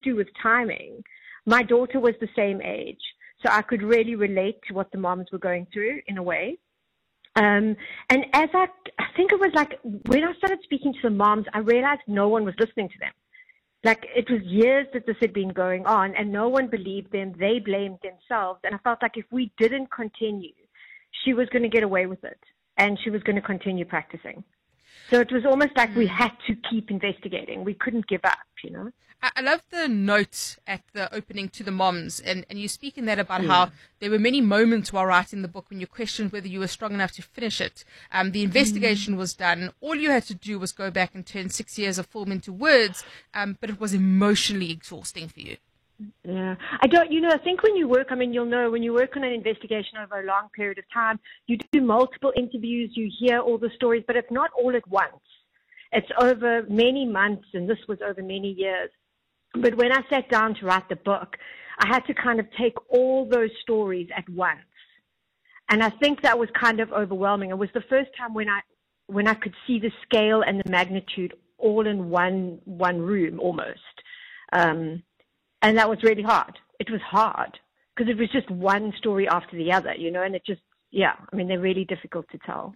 do with timing. My daughter was the same age, so I could really relate to what the moms were going through in a way. And as I think it was like when I started speaking to the moms, I realized no one was listening to them. Like, it was years that this had been going on, and no one believed them. They blamed themselves. And I felt like if we didn't continue, she was going to get away with it, and she was going to continue practicing. So it was almost like we had to keep investigating. We couldn't give up, you know. I love the note at the opening to the moms, and you speak in that about how there were many moments while writing the book when you questioned whether you were strong enough to finish it. The investigation was done. All you had to do was go back and turn 6 years of film into words, but it was emotionally exhausting for you. Yeah. I think when you work, you'll know when you work on an investigation over a long period of time, you do multiple interviews, you hear all the stories, but it's not all at once. It's over many months, and this was over many years. But when I sat down to write the book, I had to kind of take all those stories at once. And I think that was kind of overwhelming. It was the first time when I could see the scale and the magnitude all in one room almost. And that was really hard. It was hard because it was just one story after the other, you know, and it just, they're really difficult to tell.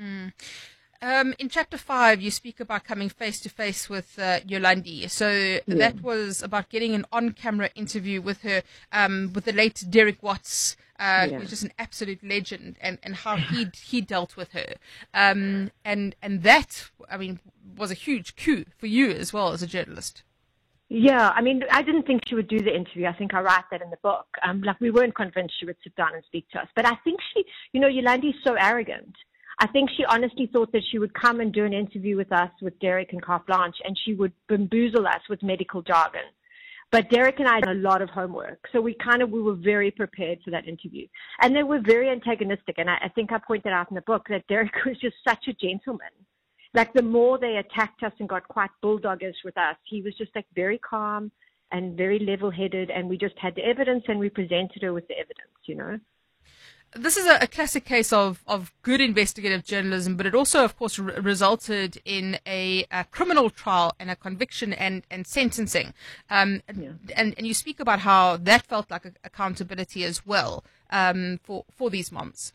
In chapter 5, you speak about coming face to face with Yolandi. So that was about getting an on-camera interview with her, with the late Derek Watts, who's just an absolute legend, and how he dealt with her. And that, was a huge coup for you as well as a journalist. Yeah, I didn't think she would do the interview. I think I write that in the book. We weren't convinced she would sit down and speak to us. But I think Yolandi's so arrogant. I think she honestly thought that she would come and do an interview with us, with Derek and Carte Blanche, and she would bamboozle us with medical jargon. But Derek and I did a lot of homework, so we were very prepared for that interview. And they were very antagonistic, and I think I pointed out in the book that Derek was just such a gentleman. Like, the more they attacked us and got quite bulldoggers with us, he was just like very calm and very level-headed, and we just had the evidence and we presented her with the evidence, you know. This is a classic case of good investigative journalism, but it also, of course, resulted in a criminal trial and a conviction and sentencing. And you speak about how that felt like accountability as well for these moms.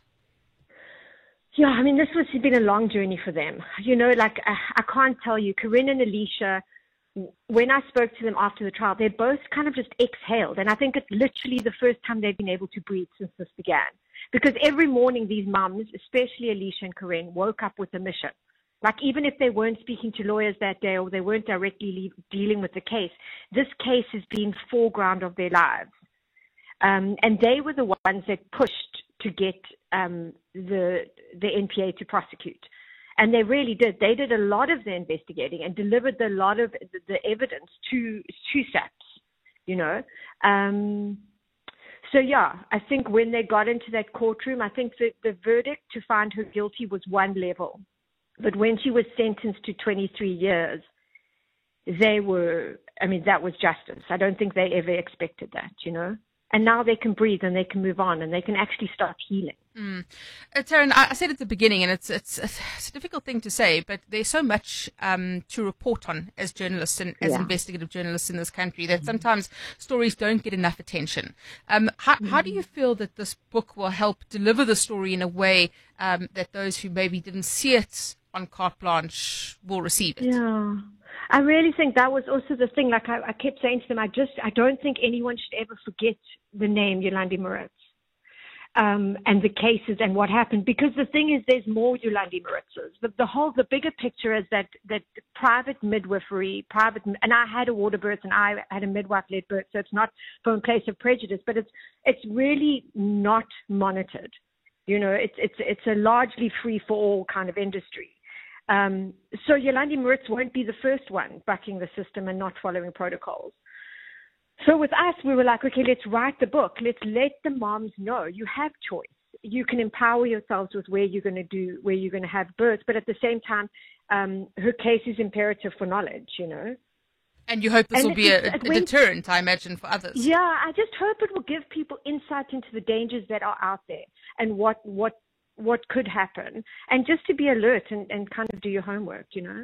Yeah, this has been a long journey for them. You know, I can't tell you, Corinne and Alicia, when I spoke to them after the trial, they both kind of just exhaled. And I think it's literally the first time they've been able to breathe since this began. Because every morning these mums, especially Alicia and Corinne, woke up with a mission. Like, even if they weren't speaking to lawyers that day or they weren't directly dealing with the case, this case has been foreground of their lives. And they were the ones that pushed to get the NPA to prosecute. And they really did. They did a lot of the investigating and delivered a lot of the evidence to SAPS, you know. So, I think when they got into that courtroom, I think that the verdict to find her guilty was one level. But when she was sentenced to 23 years, that was justice. I don't think they ever expected that, you know. And now they can breathe and they can move on and they can actually start healing. Taryn, I said at the beginning, and it's a difficult thing to say, but there's so much to report on as journalists and as investigative journalists in this country that sometimes stories don't get enough attention. How do you feel that this book will help deliver the story in a way that those who maybe didn't see it on Carte Blanche will receive it? Yeah. I really think that was also the thing. Like I kept saying to them, I don't think anyone should ever forget the name Yolandi Maritz and the cases and what happened. Because the thing is, there's more Yolandi Maritzes. The bigger picture is that private midwifery, and I had a water birth and I had a midwife-led birth, so it's not from a place of prejudice, but it's really not monitored. You know, it's a largely free-for-all kind of industry. So Yolandi Maritz won't be the first one bucking the system and not following protocols. So with us, we were like, okay, let's write the book. Let's let the moms know you have choice. You can empower yourselves with where you're going to have births. But at the same time, her case is imperative for knowledge, you know. And you hope this will be a deterrent, I imagine, for others. Yeah, I just hope it will give people insight into the dangers that are out there and what could happen, and just to be alert and kind of do your homework, you know.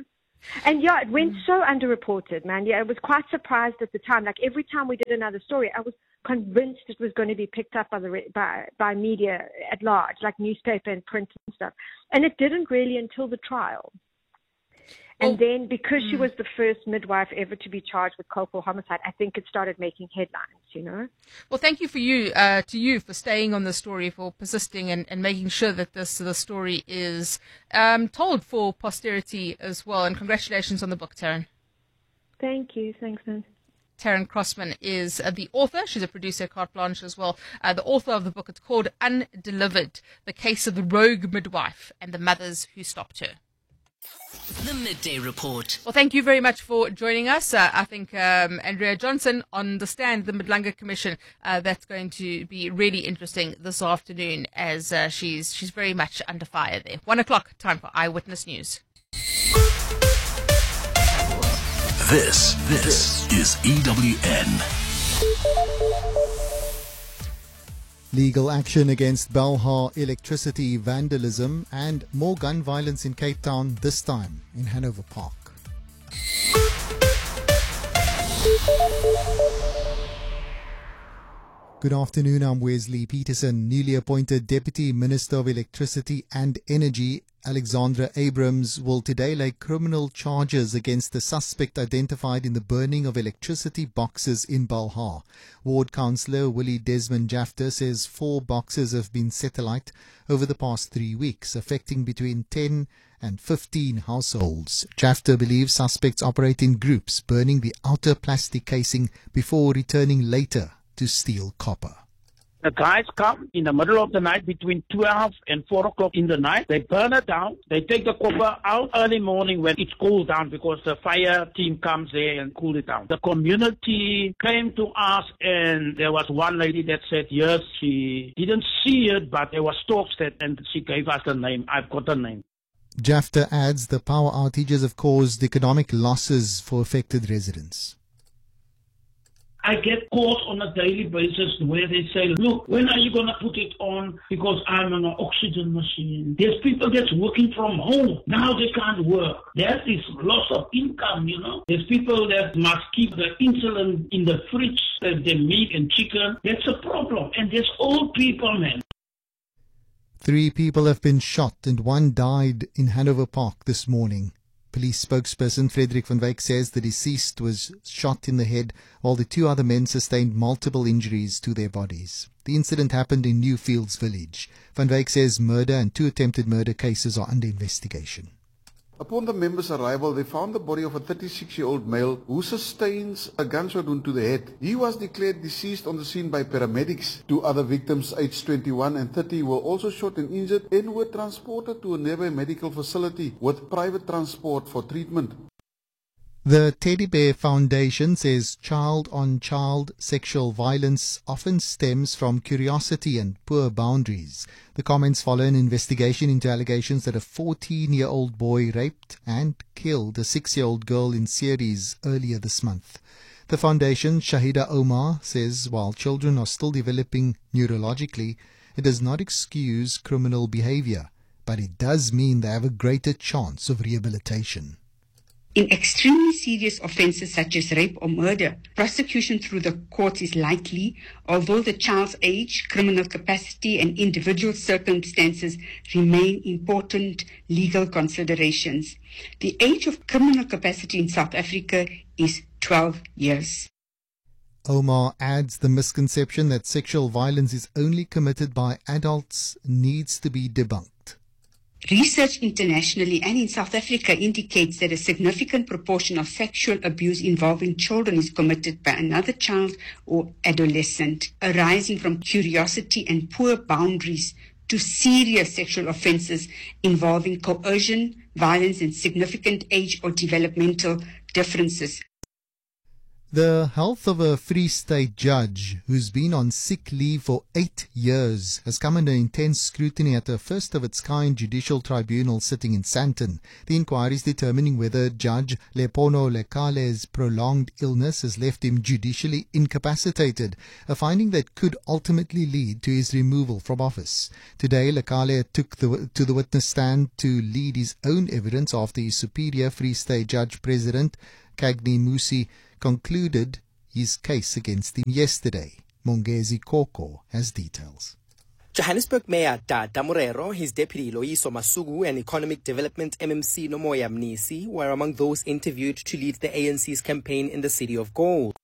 And yeah, it went so underreported, man. Yeah, I was quite surprised at the time. Like every time we did another story, I was convinced it was going to be picked up by media at large, like newspaper and print and stuff. And it didn't really until the trial. And then because she was the first midwife ever to be charged with culpable homicide, I think it started making headlines, you know. Well, thank you for staying on the story, for persisting and making sure that the story is told for posterity as well. And congratulations on the book, Taryn. Thank you. Thanks, man. Taryn Crossman is the author. She's a producer, carte blanche as well. The author of the book, it's called Undelivered, The Case of the Rogue Midwife and the Mothers Who Stopped Her. The Midday Report. Well, thank you very much for joining us. I think Andrea Johnson on the stand, the Madlanga Commission, that's going to be really interesting this afternoon as she's very much under fire there. 1:00, time for Eyewitness News. This is EWN. Legal action against Belhar electricity vandalism and more gun violence in Cape Town, this time in Hanover Park. Good afternoon, I'm Wesley Peterson. Newly appointed Deputy Minister of Electricity and Energy, Alexandra Abrams, will today lay criminal charges against the suspect identified in the burning of electricity boxes in Belhar. Ward Councillor Willie Desmond Jafter says 4 boxes have been set alight over the past 3 weeks, affecting between 10 and 15 households. Jafter believes suspects operate in groups, burning the outer plastic casing before returning later to steal copper. The guys come in the middle of the night between 12 and 4 o'clock in the night. They burn it down. They take the copper out early morning when it's cooled down because the fire team comes there and cool it down. The community came to us and there was one lady that said, yes, she didn't see it, but there was talks and she gave us the name. I've got the name. Jafter adds the power outages have caused economic losses for affected residents. I get calls on a daily basis where they say, look, when are you going to put it on? Because I'm on an oxygen machine. There's people that's working from home. Now they can't work. That is loss of income, you know. There's people that must keep the insulin in the fridge, their meat and chicken. That's a problem. And there's old people, man. 3 people have been shot and 1 died in Hanover Park this morning. Police spokesperson Frederick van Wyk says the deceased was shot in the head while the 2 other men sustained multiple injuries to their bodies. The incident happened in Newfields Village. Van Wyk says murder and 2 attempted murder cases are under investigation. Upon the members' arrival, they found the body of a 36-year-old male who sustains a gunshot wound to the head. He was declared deceased on the scene by paramedics. 2 other victims, aged 21 and 30, were also shot and injured and were transported to a nearby medical facility with private transport for treatment. The Teddy Bear Foundation says child-on-child sexual violence often stems from curiosity and poor boundaries. The comments follow an investigation into allegations that a 14-year-old boy raped and killed a 6-year-old girl in Ceres earlier this month. The foundation, Shahida Omar, says while children are still developing neurologically, it does not excuse criminal behavior, but it does mean they have a greater chance of rehabilitation. In extremely serious offences such as rape or murder, prosecution through the courts is likely, although the child's age, criminal capacity and individual circumstances remain important legal considerations. The age of criminal capacity in South Africa is 12 years. Omar adds the misconception that sexual violence is only committed by adults needs to be debunked. Research internationally and in South Africa indicates that a significant proportion of sexual abuse involving children is committed by another child or adolescent, arising from curiosity and poor boundaries to serious sexual offences involving coercion, violence and significant age or developmental differences. The health of a Free State judge who's been on sick leave for 8 years has come under intense scrutiny at a first-of-its-kind judicial tribunal sitting in Sandton. The inquiry is determining whether Judge Lepono Lekale's prolonged illness has left him judicially incapacitated, a finding that could ultimately lead to his removal from office. Today, Lekale took to the witness stand to lead his own evidence after his superior Free State Judge President, Kagni Musi, concluded his case against him yesterday. Mongezi Koko has details. Johannesburg Mayor Dada Morero, his deputy Loyiso Masugu, and Economic Development MMC Nomoya Mnisi were among those interviewed to lead the ANC's campaign in the City of Gold.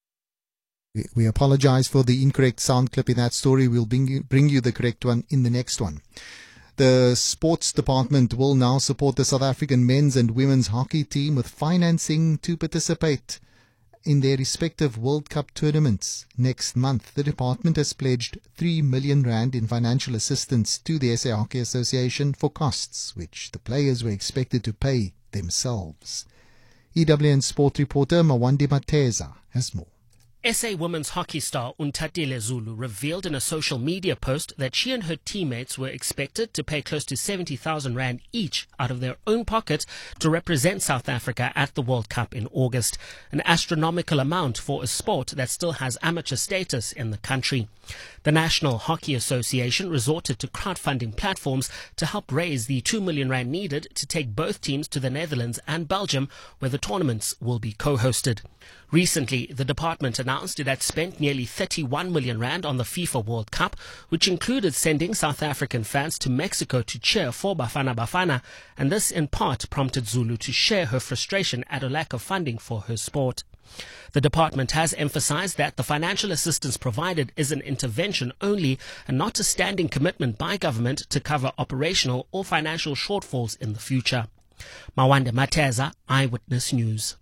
We apologize for the incorrect sound clip in that story. We'll bring you the correct one in the next one. The sports department will now support the South African men's and women's hockey team with financing to participate in their respective World Cup tournaments next month. The department has pledged 3 million rand in financial assistance to the SA Hockey Association for costs which the players were expected to pay themselves. EWN sport reporter Mawande Mateza has more. SA women's hockey star Untatile Zulu revealed in a social media post that she and her teammates were expected to pay close to 70,000 rand each out of their own pocket to represent South Africa at the World Cup in August, an astronomical amount for a sport that still has amateur status in the country. The National Hockey Association resorted to crowdfunding platforms to help raise the 2 million rand needed to take both teams to the Netherlands and Belgium, where the tournaments will be co-hosted. Recently, the department announced it had spent nearly 31 million rand on the FIFA World Cup, which included sending South African fans to Mexico to cheer for Bafana Bafana, and this in part prompted Zulu to share her frustration at a lack of funding for her sport. The department has emphasized that the financial assistance provided is an intervention only and not a standing commitment by government to cover operational or financial shortfalls in the future. Mawande Mateza, Eyewitness News.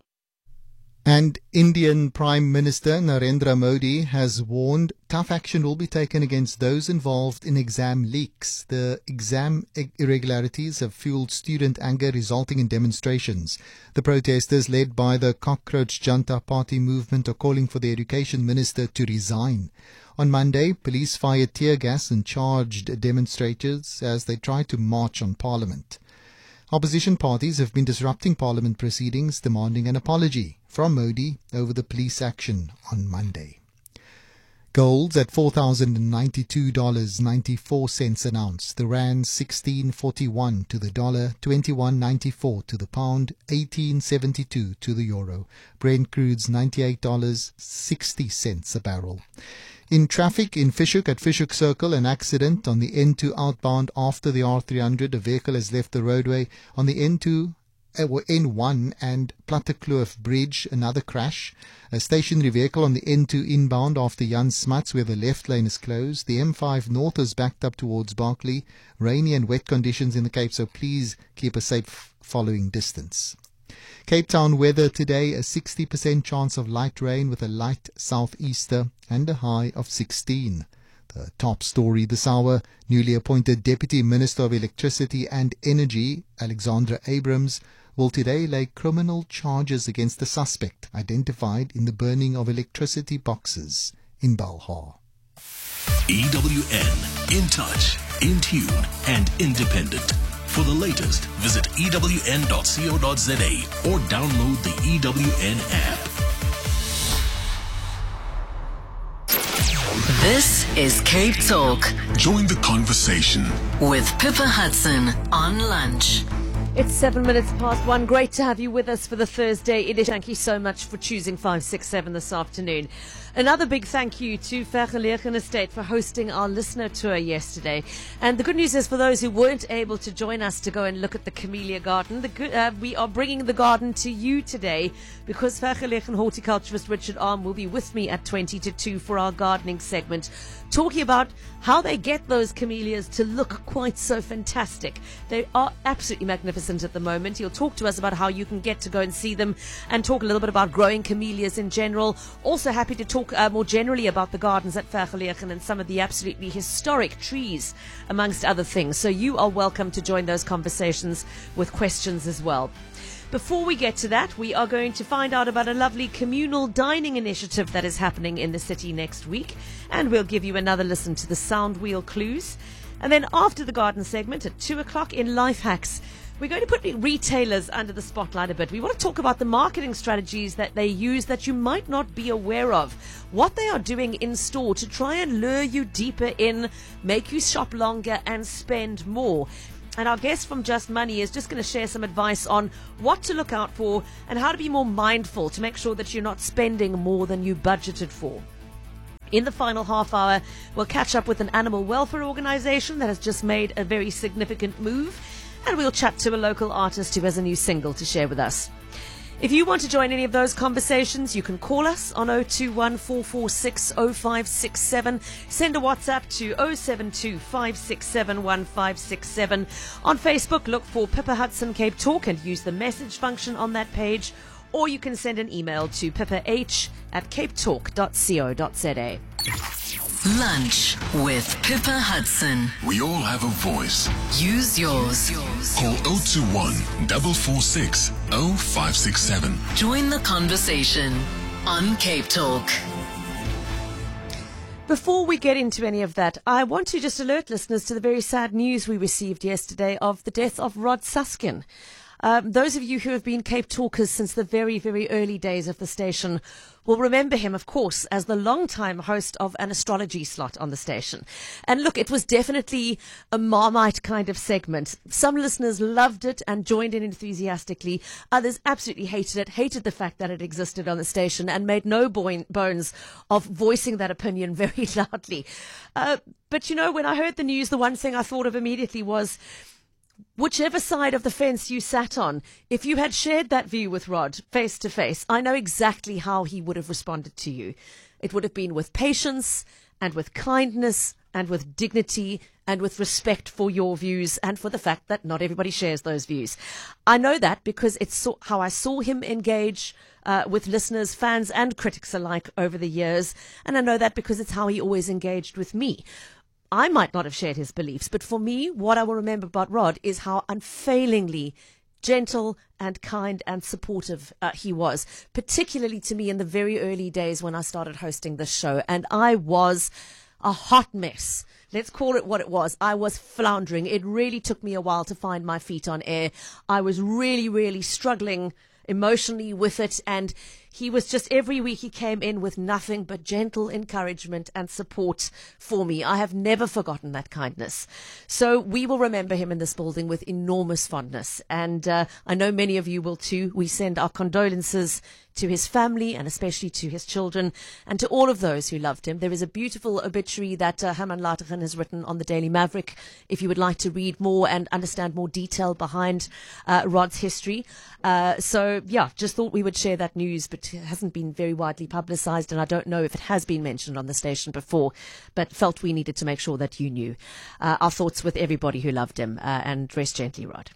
And Indian Prime Minister Narendra Modi has warned tough action will be taken against those involved in exam leaks. The exam irregularities have fueled student anger, resulting in demonstrations. The protesters, led by the Cockroach Janta Party movement, are calling for the Education Minister to resign. On Monday, police fired tear gas and charged demonstrators as they tried to march on Parliament. Opposition parties have been disrupting Parliament proceedings, demanding an apology from Modi over the police action on Monday. Gold's at $4,092.94 an ounce. The rand 16.41 to the dollar, 21.94 to the pound, 18.72 to the euro. Brent crude's $98.60 a barrel. In traffic in Fish Hoek at Fish Hoek Circle, an accident on the N2 outbound after the R300. A vehicle has left the roadway on the N1 and Plattekloof Bridge. Another crash. A stationary vehicle on the N2 inbound after Jan Smuts, where the left lane is closed. The M5 north is backed up towards Berkeley. Rainy and wet conditions in the Cape, so please keep a safe following distance. Cape Town weather today, a 60% chance of light rain with a light southeaster and a high of 16. The top story this hour, newly appointed Deputy Minister of Electricity and Energy, Alexandra Abrams, will today lay criminal charges against the suspect identified in the burning of electricity boxes in Belhar. EWN, in touch, in tune and independent. For the latest, visit ewn.co.za or download the EWN app. This is Cape Talk. Join the conversation with Pippa Hudson on lunch. It's 7 minutes past 1. Great to have you with us for the Thursday edition. Thank you so much for choosing 567 this afternoon. Another big thank you to Vergelegen Estate for hosting our listener tour yesterday. And the good news is, for those who weren't able to join us to go and look at the Camellia Garden, we are bringing the garden to you today because Vergelegen horticulturist Richard Arm will be with me at 20 to 2 for our gardening segment, talking about how they get those camellias to look quite so fantastic. They are absolutely magnificent at the moment. He'll talk to us about how you can get to go and see them and talk a little bit about growing camellias in general. Also happy to talk more generally about the gardens at Vergelegen and some of the absolutely historic trees, amongst other things. So you are welcome to join those conversations with questions as well. Before we get to that, we are going to find out about a lovely communal dining initiative that is happening in the city next week. And we'll give you another listen to the sound wheel clues. And then after the garden segment at 2 o'clock in Life Hacks, we're going to put retailers under the spotlight a bit. We want to talk about the marketing strategies that they use that you might not be aware of. What they are doing in store to try and lure you deeper in, make you shop longer and spend more. And our guest from Just Money is just going to share some advice on what to look out for and how to be more mindful to make sure that you're not spending more than you budgeted for. In the final half hour, we'll catch up with an animal welfare organisation that has just made a very significant move. And we'll chat to a local artist who has a new single to share with us. If you want to join any of those conversations, you can call us on 021 446 0567. Send a WhatsApp to 072 567 1567. On Facebook, look for Pippa Hudson Cape Talk and use the message function on that page. Or you can send an email to pippah@capetalk.co.za. Lunch with Pippa Hudson. We all have a voice. Use yours. Call 021 446 0567. Join the conversation on Cape Talk. Before we get into any of that, I want to just alert listeners to the very sad news we received yesterday of the death of Rod Suskin. Those of you who have been Cape Talkers since the very, very early days of the station will remember him, of course, as the long-time host of an astrology slot on the station. And look, it was definitely a Marmite kind of segment. Some listeners loved it and joined in enthusiastically. Others absolutely hated it, hated the fact that it existed on the station, and made no bones of voicing that opinion very loudly. But, you know, when I heard the news, the one thing I thought of immediately was, whichever side of the fence you sat on, if you had shared that view with Rod face to face, I know exactly how he would have responded to you. It would have been with patience and with kindness and with dignity and with respect for your views and for the fact that not everybody shares those views. I know that because it's how I saw him engage with listeners, fans and critics alike over the years. And I know that because it's how he always engaged with me. I might not have shared his beliefs, but for me, what I will remember about Rod is how unfailingly gentle and kind and supportive he was, particularly to me in the very early days when I started hosting this show. And I was a hot mess. Let's call it what it was. I was floundering. It really took me a while to find my feet on air. I was really, really struggling emotionally with it, and he was just, every week he came in with nothing but gentle encouragement and support for me. I have never forgotten that kindness. So we will remember him in this building with enormous fondness, and I know many of you will too. We send our condolences to his family and especially to his children and to all of those who loved him. There is a beautiful obituary that Herman Latergen has written on the Daily Maverick if you would like to read more and understand more detail behind Rod's history. So yeah, just thought we would share that news, but it hasn't been very widely publicized, and I don't know if it has been mentioned on the station before, but felt we needed to make sure that you knew. Our thoughts with everybody who loved him, and rest gently, Rod.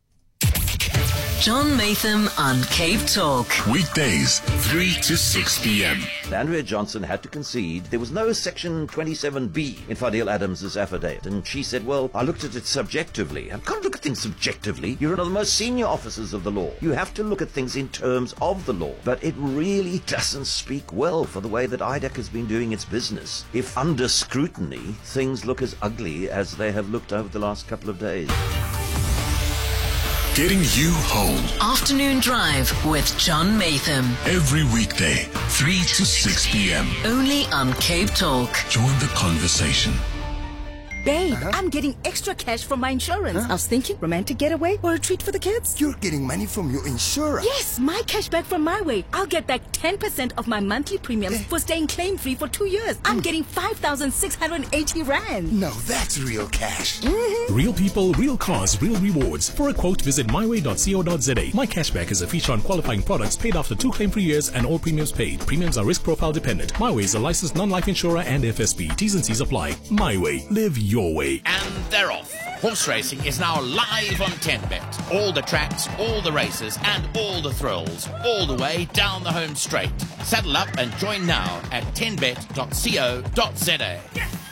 John Maytham on Cape Talk. Weekdays, 3 to 6 p.m. Andrea Johnson had to concede there was no Section 27B in Fadil Adams' affidavit. And she said, well, I looked at it subjectively. I can't look at things subjectively. You're one of the most senior officers of the law. You have to look at things in terms of the law. But it really doesn't speak well for the way that IDEC has been doing its business. If under scrutiny, things look as ugly as they have looked over the last couple of days. Getting you home. Afternoon Drive with John Maytham. Every weekday, 3 to 6 p.m. Only on Cape Talk. Join the conversation. Babe, I'm getting extra cash from my insurance. I was thinking romantic getaway or a treat for the kids. You're getting money from your insurance? Yes, my cash back from my way. I'll get back 10% of my monthly premiums for staying claim-free for 2 years. I'm getting 5,680 Rand. No, that's real cash. Real people, real cars, real rewards. For a quote, visit myway.co.za. My Cashback is a feature on qualifying products paid after 2 claim-free years and all premiums paid. Premiums are risk profile dependent. MyWay is a licensed non-life insurer and FSB. T's and C's apply. MyWay. Live your way. And they're off. Horse racing is now live on 10Bet. All the tracks, all the races, and all the thrills, all the way down the home straight. Saddle up and join now at 10bet.co.za.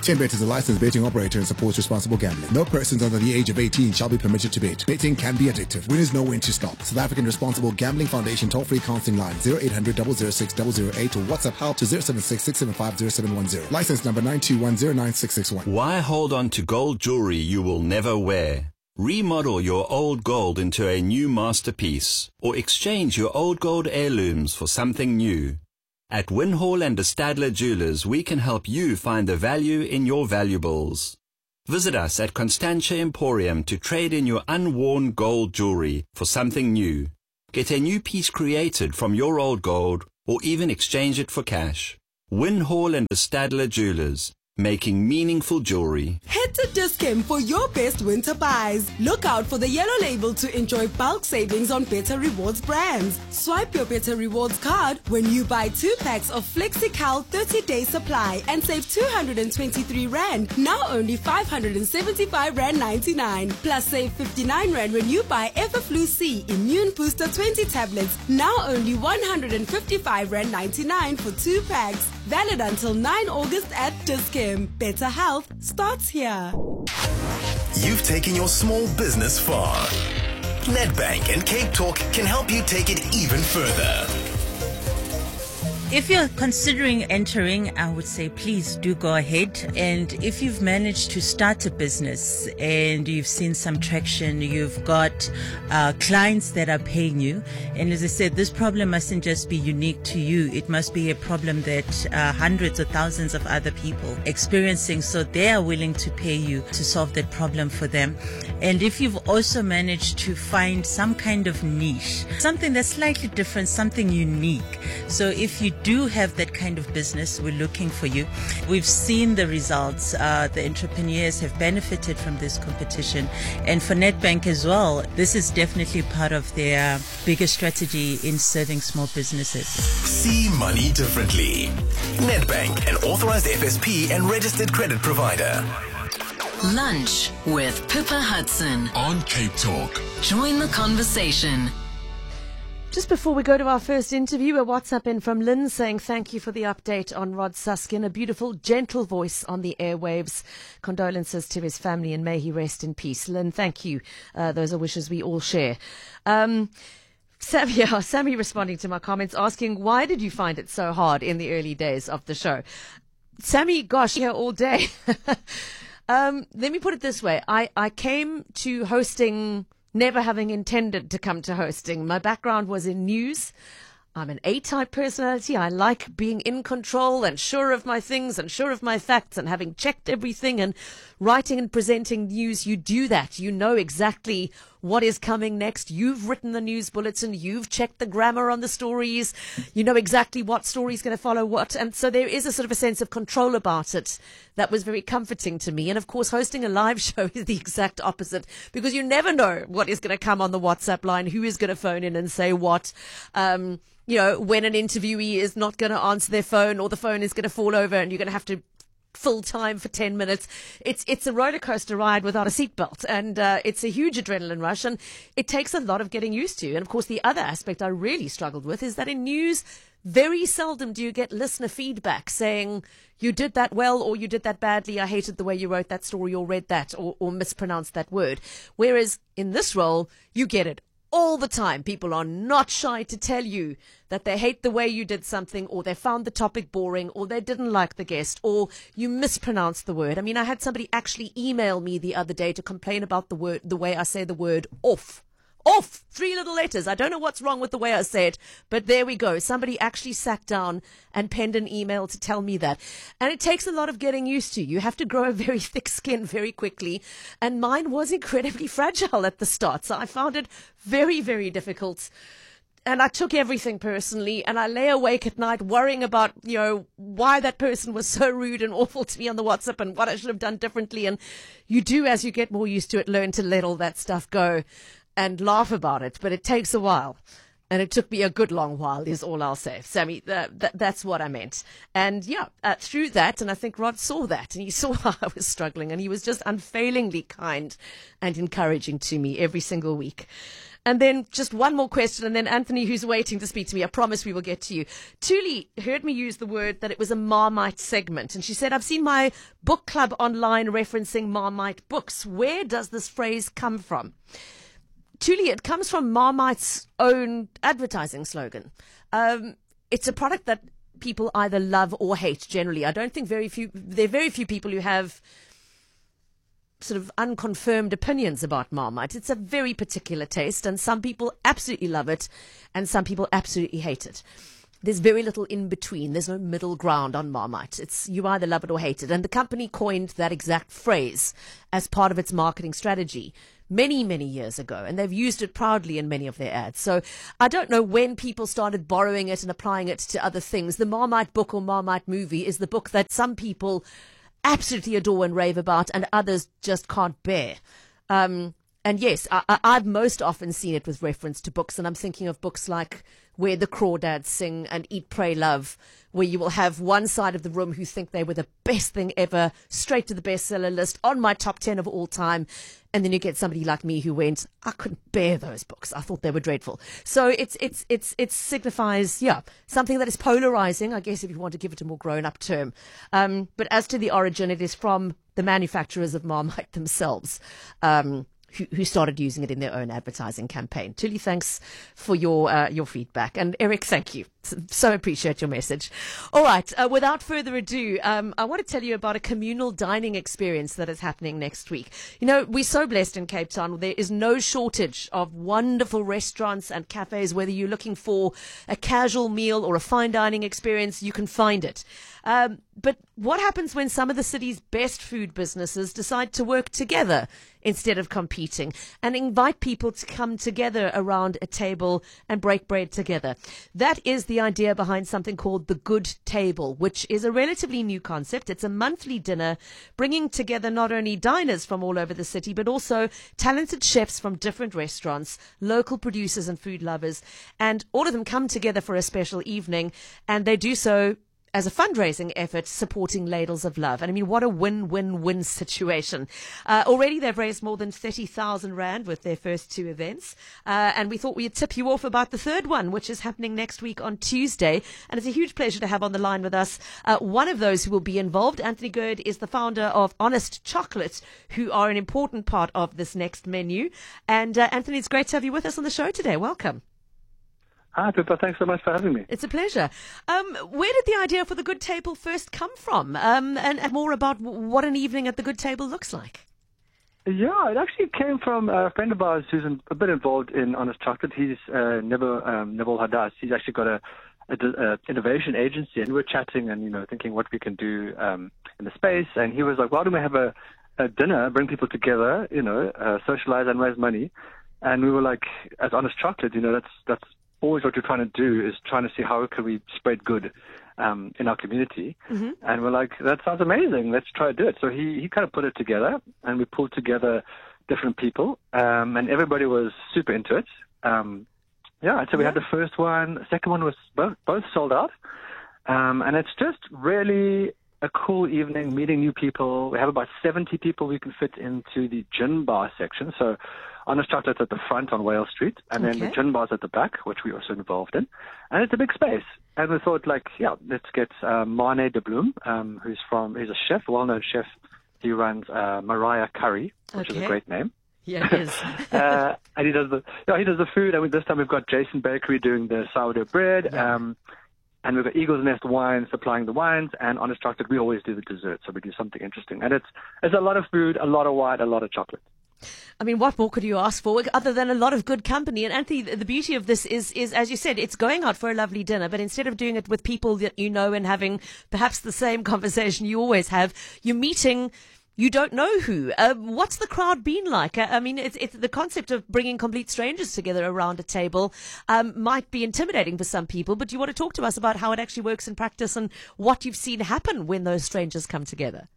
10Bet is a licensed betting operator and supports responsible gambling. No persons under the age of 18 shall be permitted to bet. Betting can be addictive. Winners know when to stop. South African Responsible Gambling Foundation toll-free counseling line 0800 006 008 or WhatsApp help to 076 675 0710. License number 921096661. Why hold on to gold jewelry you will never wear? Remodel your old gold into a new masterpiece or exchange your old gold heirlooms for something new. At Winhall and de Stadler Jewelers, we can help you find the value in your valuables. Visit us at Constantia Emporium to trade in your unworn gold jewelry for something new. Get a new piece created from your old gold or even exchange it for cash. Winhall and de Stadler Jewelers, making meaningful jewelry. Head to Dis-Chem for your best winter buys. Look out for the yellow label to enjoy bulk savings on Better Rewards brands. Swipe your Better Rewards card when you buy 2 packs of FlexiCal 30-day supply and save 223 Rand, now only 575 Rand 99. Plus save 59 Rand when you buy Everflu C Immune Booster 20 tablets, now only 155 Rand 99 for 2 packs. Valid until 9 August at Dis-Chem. Better health starts here. You've taken your small business far. Nedbank and Cape Talk can help you take it even further. If you're considering entering, I would say please do go ahead. And if you've managed to start a business and you've seen some traction, you've got clients that are paying you. And as I said, this problem mustn't just be unique to you. It must be a problem that hundreds or thousands of other people experiencing. So they are willing to pay you to solve that problem for them. And if you've also managed to find some kind of niche, something that's slightly different, something unique. So if you do have that kind of business, we're looking for you. We've seen the results. The entrepreneurs have benefited from this competition. And for Nedbank as well, this is definitely part of their bigger strategy in serving small businesses. See money differently. Nedbank, an authorized FSP and registered credit provider. Lunch with Pippa Hudson on Cape Talk. Join the conversation. Just before we go to our first interview, a WhatsApp in from Lynn saying thank you for the update on Rod Suskin, a beautiful, gentle voice on the airwaves. Condolences to his family and may he rest in peace. Lynn, thank you. Those are wishes we all share. Sammy responding to my comments asking, why did you find it so hard in the early days of the show? Sammy, gosh, here all day. Let me put it this way. I came to hosting never having intended to come to hosting. My background was in news. I'm an A-type personality. I like being in control and sure of my things and sure of my facts and having checked everything and writing and presenting news. You do that. You know exactly what is coming next. You've written the news bulletin. You've checked the grammar on the stories. You know exactly what story is going to follow what. And so there is a sort of a sense of control about it that was very comforting to me. And of course, hosting a live show is the exact opposite because you never know what is going to come on the WhatsApp line, who is going to phone in and say what. You know, when an interviewee is not going to answer their phone or the phone is going to fall over and you're going to have to fill time for 10 minutes. It's a roller coaster ride without a seatbelt, and it's a huge adrenaline rush, and it takes a lot of getting used to. And of course, the other aspect I really struggled with is that in news, very seldom do you get listener feedback saying you did that well or you did that badly. I hated the way you wrote that story or read that or mispronounced that word. Whereas in this role, you get it all the time. People are not shy to tell you that they hate the way you did something, or they found the topic boring, or they didn't like the guest, or you mispronounced the word. I mean, I had somebody actually email me the other day to complain about the way I say the word off. Off! 3 little letters. I don't know what's wrong with the way I say it, but there we go. Somebody actually sat down and penned an email to tell me that. And it takes a lot of getting used to. You have to grow a very thick skin very quickly. And mine was incredibly fragile at the start. So I found it very, very difficult. And I took everything personally, and I lay awake at night worrying about, you know, why that person was so rude and awful to me on the WhatsApp and what I should have done differently. And you do, as you get more used to it, learn to let all that stuff go and laugh about it, but it takes a while. And it took me a good long while, is all I'll say. Sammy, that's what I meant. And yeah, through that, and I think Rod saw that, and he saw how I was struggling, and he was just unfailingly kind and encouraging to me every single week. And then just one more question, and then Anthony, who's waiting to speak to me, I promise we will get to you. Thuli heard me use the word that it was a Marmite segment, and she said, I've seen my book club online referencing Marmite books. Where does this phrase come from? Thuli, it comes from Marmite's own advertising slogan. It's a product that people either love or hate generally. I don't think there are very few people who have sort of unconfirmed opinions about Marmite. It's a very particular taste, and some people absolutely love it and some people absolutely hate it. There's very little in between. There's no middle ground on Marmite. It's you either love it or hate it. And the company coined that exact phrase as part of its marketing strategy many, many years ago, and they've used it proudly in many of their ads. So I don't know when people started borrowing it and applying it to other things. The Marmite book or Marmite movie is the book that some people absolutely adore and rave about, and others just can't bear. And yes, I've most often seen it with reference to books, and I'm thinking of books like Where the Crawdads Sing and Eat, Pray, Love, where you will have one side of the room who think they were the best thing ever, straight to the bestseller list, on my top 10 of all time. And then you get somebody like me who went, I couldn't bear those books. I thought they were dreadful. So it signifies, something that is polarizing, I guess, if you want to give it a more grown-up term. But as to the origin, it is from the manufacturers of Marmite themselves, who started using it in their own advertising campaign. Thuli, thanks for your feedback. And Eric, thank you. So appreciate your message. All right, without further ado, I want to tell you about a communal dining experience that is happening next week. You know, we're so blessed in Cape Town. There is no shortage of wonderful restaurants and cafes. Whether you're looking for a casual meal or a fine dining experience, you can find it. But what happens when some of the city's best food businesses decide to work together instead of competing and invite people to come together around a table and break bread together? That is the idea behind something called The Good Table, which is a relatively new concept. It's a monthly dinner bringing together not only diners from all over the city, but also talented chefs from different restaurants, local producers and food lovers, and all of them come together for a special evening, and they do so as a fundraising effort supporting Ladles of Love. And I mean, what a win-win-win situation. Already they've raised more than 30,000 Rand with their first two events. And we thought we'd tip you off about the third one, which is happening next week on Tuesday. And it's a huge pleasure to have on the line with us one of those who will be involved. Anthony Gerd is the founder of Honest Chocolate, who are an important part of this next menu. And Anthony, it's great to have you with us on the show today. Welcome. Hi, Pippa. Thanks so much for having me. It's a pleasure. Where did the idea for The Good Table first come from? And more about what an evening at The Good Table looks like. Yeah, it actually came from a friend of ours who's a bit involved in Honest Chocolate. He's Neville Hadas. He's actually got a innovation agency, and we're chatting and, thinking what we can do in the space. And he was like, why don't we have a dinner, bring people together, socialize and raise money? And we were like, as Honest Chocolate, that's always what we're trying to do, is trying to see how can we spread good in our community. Mm-hmm. And we're like, that sounds amazing. Let's try to do it. So he kind of put it together, and we pulled together different people, and everybody was super into it. So we had the first one. The second one was both sold out. And it's just really a cool evening, meeting new people. We have about 70 people we can fit into the gin bar section. So Honest Chocolate at the front on Wales Street, and then the gin bar's at the back, which we're also involved in. And it's a big space. And we thought, let's get Mane de Bloem, he's a chef, well-known chef. He runs Mariah Curry, which is a great name. Yeah, it is. And he does the food. And this time we've got Jason Bakery doing the sourdough bread. Yeah. And we've got Eagle's Nest Wine supplying the wines, and Honest Chocolate, we always do the dessert, so we do something interesting. And it's a lot of food, a lot of wine, a lot of chocolate. I mean, what more could you ask for other than a lot of good company? And Anthony, the beauty of this is, as you said, it's going out for a lovely dinner, but instead of doing it with people that you know and having perhaps the same conversation you always have, you're meeting you don't know who. What's the crowd been like? I mean, it's the concept of bringing complete strangers together around a table might be intimidating for some people, but do you want to talk to us about how it actually works in practice and what you've seen happen when those strangers come together?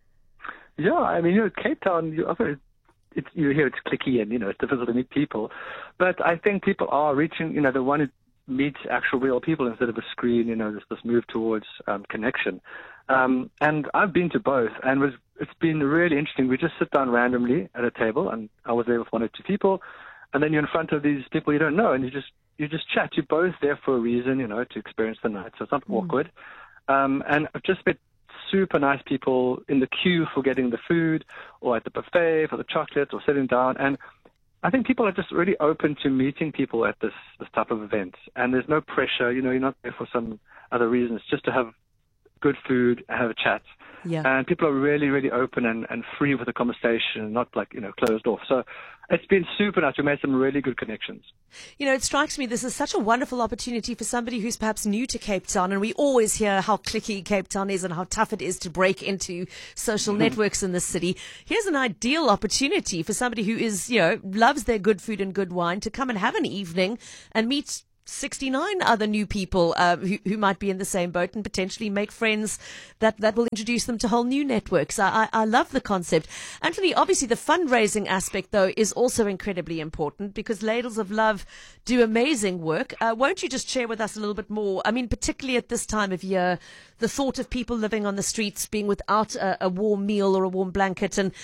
Yeah, I mean, Cape Town, you hear it's cliquey and, it's difficult to meet people. But I think people are reaching, they want to meet actual real people instead of a screen, this move towards connection. And I've been to both, and it's been really interesting. We just sit down randomly at a table, and I was there with one or two people, and then you're in front of these people you don't know, and you just chat. You're both there for a reason, to experience the night, so it's not awkward. And I've just met super nice people in the queue for getting the food, or at the buffet for the chocolates, or sitting down. And I think people are just really open to meeting people at this type of event. And there's no pressure, you're not there for some other reasons, just to have good food, have a chat. Yeah. And people are really, really open and free with the conversation, not closed off. So it's been super nice. We made some really good connections. It strikes me this is such a wonderful opportunity for somebody who's perhaps new to Cape Town. And we always hear how cliquey Cape Town is and how tough it is to break into social networks in the city. Here's an ideal opportunity for somebody who is, loves their good food and good wine to come and have an evening and meet 69 other new people who might be in the same boat and potentially make friends that will introduce them to whole new networks. I love the concept. Anthony, obviously the fundraising aspect, though, is also incredibly important because Ladles of Love do amazing work. Won't you just share with us a little bit more? I mean, particularly at this time of year, the thought of people living on the streets being without a warm meal or a warm blanket. And,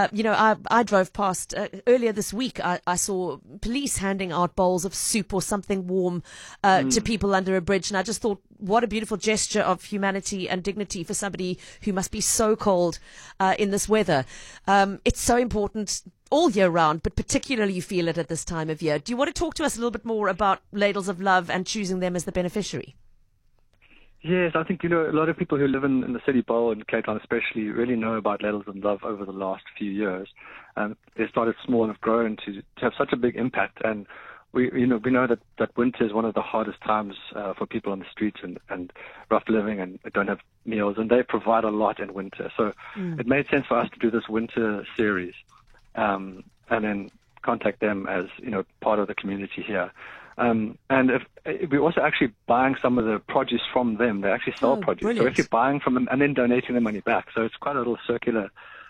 I drove past earlier this week. I saw police handing out bowls of soup or something warm to people under a bridge. And I just thought, what a beautiful gesture of humanity and dignity for somebody who must be so cold in this weather. It's so important all year round, but particularly you feel it at this time of year. Do you want to talk to us a little bit more about Ladles of Love and choosing them as the beneficiary? Yes, I think, a lot of people who live in the City Bowl and Cape Town especially really know about Ladles of Love over the last few years. They started small and have grown to have such a big impact. And we know that winter is one of the hardest times for people on the streets and rough living and don't have meals, and they provide a lot in winter. So it made sense for us to do this winter series and then contact them as part of the community here. And if we're also actually buying some of the produce from them. They actually sell produce. Brilliant. So we're actually buying from them and then donating the money back. So it's quite a little circular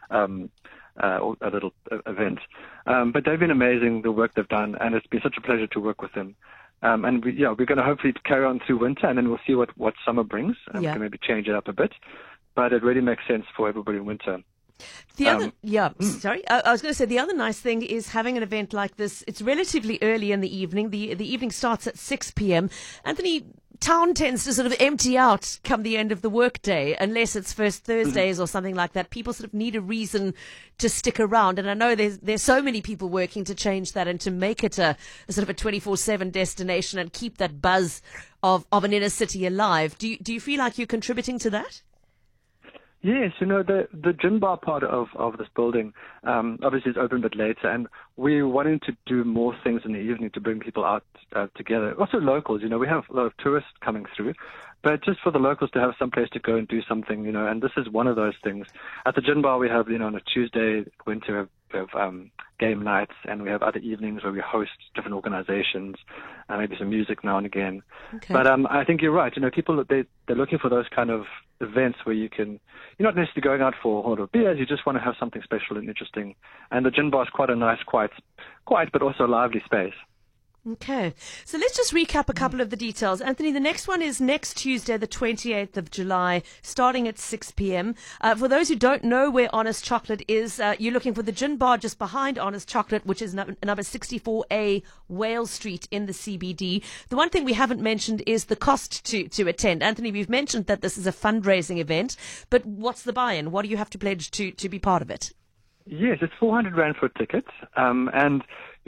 a little event. But they've been amazing, the work they've done, and it's been such a pleasure to work with them. And we're going to hopefully carry on through winter, and then we'll see what summer brings, and we can maybe change it up a bit. But it really makes sense for everybody in winter. The other, I was going to say the other nice thing is having an event like this. It's relatively early in the evening. The evening starts at 6 p.m. Anthony, town tends to sort of empty out come the end of the workday, unless it's First Thursdays or something like that. People sort of need a reason to stick around, and I know there's so many people working to change that and to make it a sort of a 24/7 destination and keep that buzz of an inner city alive. Do you feel like you're contributing to that? Yes, the gin bar part of this building obviously is open a bit later, and we're wanting to do more things in the evening to bring people out together. Also locals, we have a lot of tourists coming through, but just for the locals to have some place to go and do something, and this is one of those things. At the gin bar we have, on a Tuesday, winter, we have game nights, and we have other evenings where we host different organizations, maybe some music now and again. Okay. But I think you're right. People, they're looking for those kind of events where you're not necessarily going out for a whole lot of beers, you just want to have something special and interesting. And the gin bar is quite a nice, quiet but also lively space. Okay, so let's just recap a couple of the details. Anthony, the next one is next Tuesday, the 28th of July, starting at 6 p.m. For those who don't know where Honest Chocolate is, you're looking for the gin bar just behind Honest Chocolate, which is number 64A Wales Street in the CBD. The one thing we haven't mentioned is the cost to attend. Anthony, we've mentioned that this is a fundraising event, but what's the buy-in? What do you have to pledge to be part of it? Yes, it's 400 Rand for a ticket, and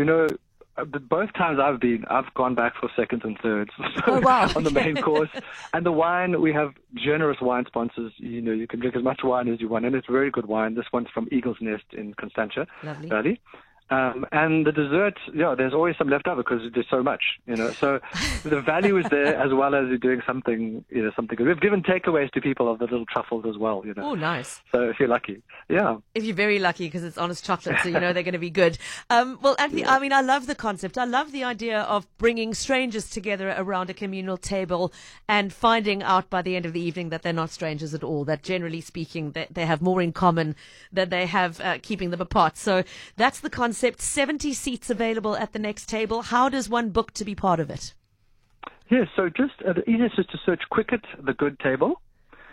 both times I've gone back for seconds and thirds on the main course. And the wine, we have generous wine sponsors. You can drink as much wine as you want, and it's very good wine. This one's from Eagle's Nest in Constantia Valley. And the dessert, there's always some left over because there's so much, So the value is there as well as you're doing something good. We've given takeaways to people of the little truffles as well, Oh, nice. So if you're lucky, If you're very lucky because it's Honest Chocolate, so they're going to be good. Well, Anthony, I mean, I love the concept. I love the idea of bringing strangers together around a communal table and finding out by the end of the evening that they're not strangers at all, that generally speaking, they have more in common than they have keeping them apart. So that's the concept. 70 seats available at the next table. How does one book to be part of it? Yes, so just the easiest is to search Quicket, the good table.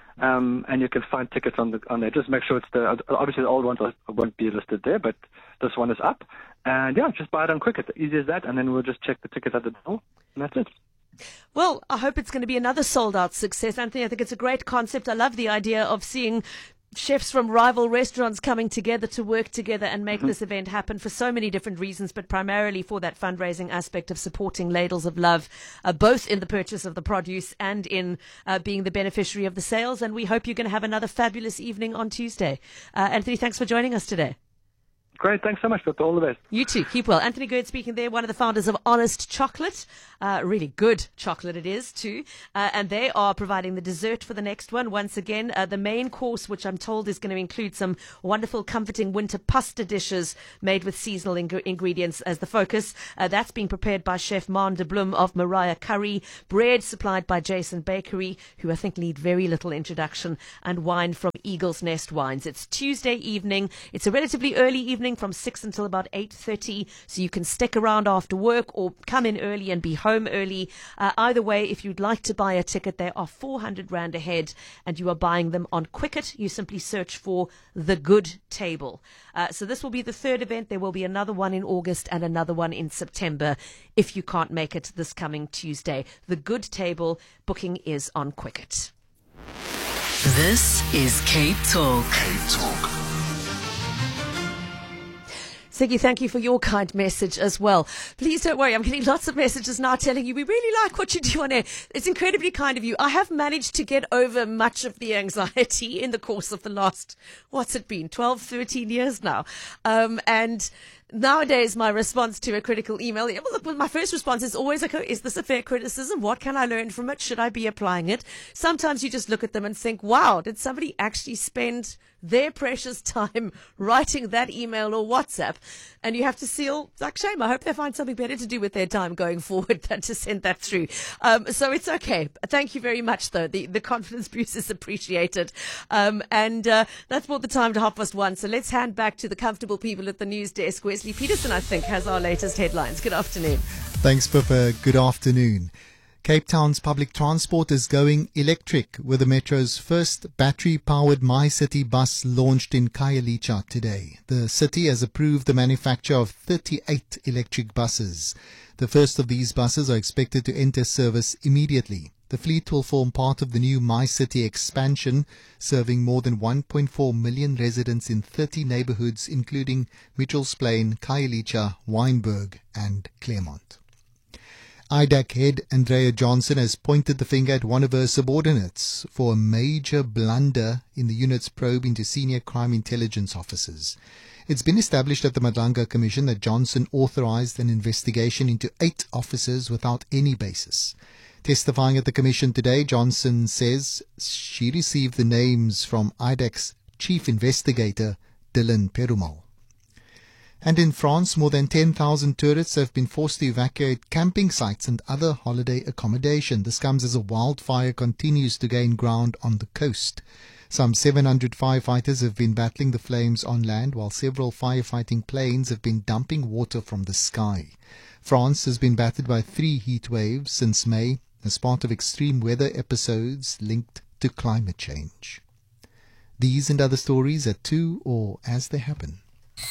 and you can find tickets on there. Just make sure it's obviously the old ones won't be listed there, but this one is up. And yeah, just buy it on Quicket. Easy as that, and then we'll just check the tickets at the door, and that's it. Well, I hope it's going to be another sold-out success, Anthony. I think it's a great concept. I love the idea of seeing chefs from rival restaurants coming together to work together and make this event happen for so many different reasons, but primarily for that fundraising aspect of supporting Ladles of Love, both in the purchase of the produce and in being the beneficiary of the sales. And we hope you're going to have another fabulous evening on Tuesday. Anthony, thanks for joining us today. Great. Thanks so much, Pippa. All the best. You too. Keep well. Anthony Gerd speaking there, one of the founders of Honest Chocolate. Really good chocolate it is too. And they are providing the dessert for the next one. Once again, the main course, which I'm told is going to include some wonderful, comforting winter pasta dishes made with seasonal ingredients as the focus. That's being prepared by Chef Maan de Bloem of Mariah Curry. Bread supplied by Jason Bakery, who I think need very little introduction. And wine from Eagle's Nest Wines. It's Tuesday evening. It's a relatively early evening from 6 until about 8:30, so you can stick around after work or come in early and be home early. Either way, if you'd like to buy a ticket, they are 400 Rand ahead, and you are buying them on Quicket. You simply search for The Good Table. So this will be the third event. There will be another one in August and another one in September if you can't make it this coming Tuesday. The Good Table booking is on Quicket. This is Cape Talk. Cape Talk. Siggy, thank you for your kind message as well. Please don't worry, I'm getting lots of messages now telling you we really like what you do on air. It's incredibly kind of you. I have managed to get over much of the anxiety in the course of the last, 12, 13 years now. And nowadays, my response to a critical email, my first response is always, okay, is this a fair criticism? What can I learn from it? Should I be applying it? Sometimes you just look at them and think, wow, did somebody actually spend their precious time writing that email or WhatsApp? And you have to feel like shame. I hope they find something better to do with their time going forward than to send that through. So it's okay. Thank you very much, though. The confidence boost is appreciated. And that's brought the time to 1:30. So let's hand back to the comfortable people at the news desk. Wesley Peterson, I think, has our latest headlines. Good afternoon. Thanks, Pippa. Good afternoon. Cape Town's public transport is going electric, with the Metro's first battery-powered MyCity bus launched in Khayelitsha today. The city has approved the manufacture of 38 electric buses. The first of these buses are expected to enter service immediately. The fleet will form part of the new MyCity expansion, serving more than 1.4 million residents in 30 neighborhoods, including Mitchells Plain, Khayelitsha, Wynberg and Claremont. IDAC head Andrea Johnson has pointed the finger at one of her subordinates for a major blunder in the unit's probe into senior crime intelligence officers. It's been established at the Madlanga Commission that Johnson authorized an investigation into 8 officers without any basis. Testifying at the Commission today, Johnson says she received the names from IDAC's chief investigator, Dylan Perumal. And in France, more than 10,000 tourists have been forced to evacuate camping sites and other holiday accommodation. This comes as a wildfire continues to gain ground on the coast. Some 700 firefighters have been battling the flames on land, while several firefighting planes have been dumping water from the sky. France has been battered by 3 heat waves since May as part of extreme weather episodes linked to climate change. These and other stories at 2 or as they happen.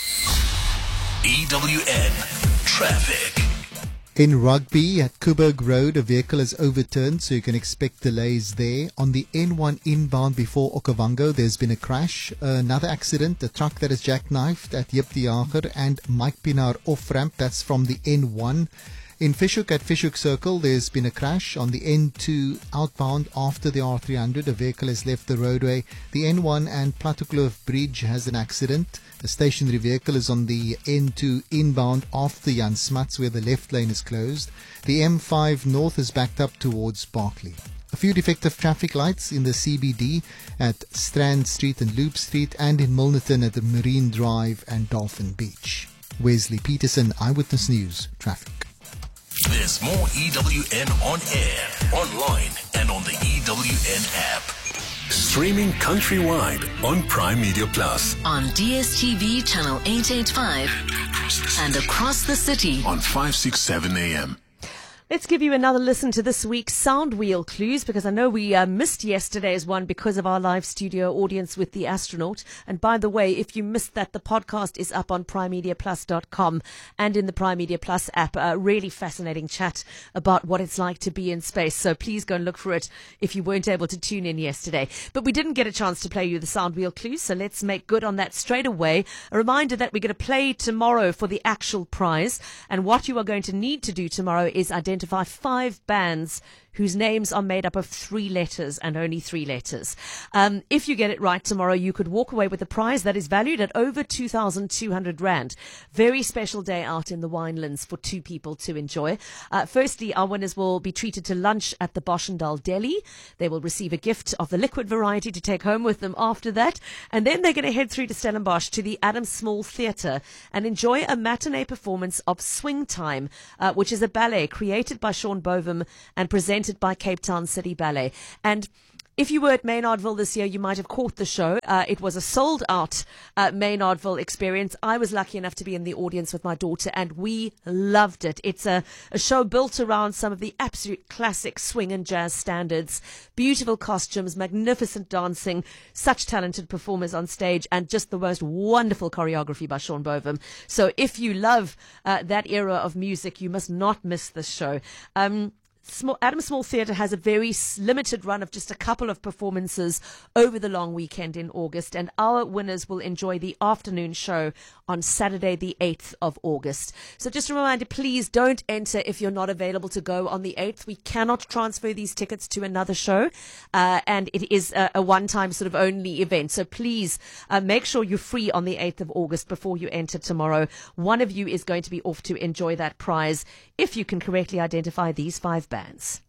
EWN Traffic. In Rugby at Coburg Road, a vehicle is overturned, so you can expect delays there. On the N1 inbound before Okavango, there's been a crash. Another accident, a truck that is jackknifed at Jip de Jager and Mike Pinar off-ramp. That's from the N1. In Fischhoek at Fischhoek Circle, there's been a crash. On the N2 outbound after the R300, a vehicle has left the roadway. The N1 and Plateaukloof Bridge has an accident. A stationary vehicle is on the N2 inbound after Jan Smuts, where the left lane is closed. The M5 north is backed up towards Barclay. A few defective traffic lights in the CBD at Strand Street and Loop Street, and in Milnerton at the Marine Drive and Dolphin Beach. Wesley Peterson, Eyewitness News, Traffic. There's more EWN on air, online, and on the EWN app. Streaming countrywide on Prime Media Plus. On DSTV channel 885 and across the city on 567 AM. Let's give you another listen to this week's Sound Wheel clues, because I know we missed yesterday's one because of our live studio audience with the astronaut. And by the way, if you missed that, the podcast is up on primemediaplus.com and in the Prime Media Plus app. A really fascinating chat about what it's like to be in space. So please go and look for it if you weren't able to tune in yesterday. But we didn't get a chance to play you the Sound Wheel clues, so let's make good on that straight away. A reminder that we're going to play tomorrow for the actual prize. And what you are going to need to do tomorrow is identify 5 bands whose names are made up of 3 letters and only 3 letters. If you get it right tomorrow, you could walk away with a prize that is valued at over 2,200 Rand. Very special day out in the Winelands for 2 people to enjoy. Firstly, our winners will be treated to lunch at the Boschendal Deli. They will receive a gift of the liquid variety to take home with them after that. And then they're going to head through to Stellenbosch to the Adam Small Theatre and enjoy a matinee performance of Swing Time, which is a ballet created by Sean Bovum and presented by Cape Town City Ballet. And if you were at Maynardville this year, you might have caught the show. It was a sold-out Maynardville experience. I was lucky enough to be in the audience with my daughter, and we loved it. It's a show built around some of the absolute classic swing and jazz standards. Beautiful costumes, magnificent dancing, such talented performers on stage, and just the most wonderful choreography by Sean Bovum. So if you love that era of music, you must not miss this show. Adam Small Theatre has a very limited run of just a couple of performances over the long weekend in August, and our winners will enjoy the afternoon show on Saturday the 8th of August. So just a reminder, please don't enter if you're not available to go on the 8th. We cannot transfer these tickets to another show, and it is a one-time sort of only event. So please make sure you're free on the 8th of August before you enter tomorrow. One of you is going to be off to enjoy that prize if you can correctly identify these 5 bands.